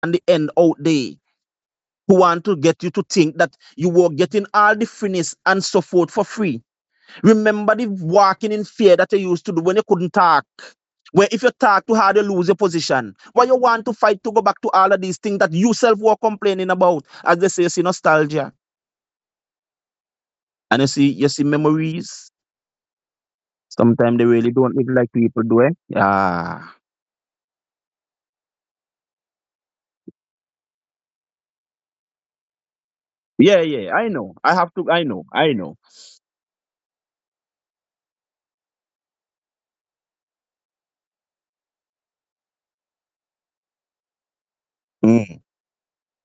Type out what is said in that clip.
and the end out there who want to get you to think that you were getting all the freeness and so forth for free. Remember the walking in fear that you used to do when you couldn't talk. Where if you talk too hard, you lose your position. Why you want to fight to go back to all of these things that you self were complaining about, as they say, you see nostalgia. And you see memories. Sometimes they really don't live like people do, eh? Yeah. Yeah, yeah, I know. I know. Mm.